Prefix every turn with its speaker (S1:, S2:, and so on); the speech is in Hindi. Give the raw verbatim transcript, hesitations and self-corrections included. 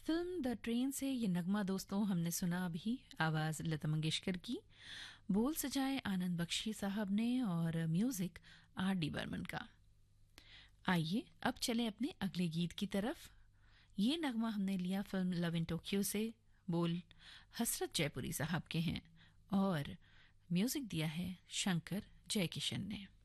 S1: फिल्म द ट्रेन से ये नगमा दोस्तों हमने सुना अभी, आवाज लता मंगेशकर की, बोल सजाए आनंद बख्शी साहब ने और म्यूजिक आर डी बर्मन का। आइए अब चलें अपने अगले गीत की तरफ। ये नगमा हमने लिया फिल्म लव इन टोक्यो से, बोल हसरत जयपुरी साहब के हैं और म्यूजिक दिया है शंकर जयकिशन ने।